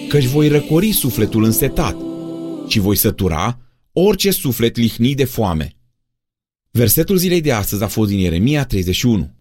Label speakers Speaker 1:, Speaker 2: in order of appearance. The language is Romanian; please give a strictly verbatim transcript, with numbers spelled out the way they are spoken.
Speaker 1: căci voi răcori sufletul însetat și voi sătura orice suflet lihnit de foame. Versetul zilei de astăzi a fost din Ieremia treizeci și unu.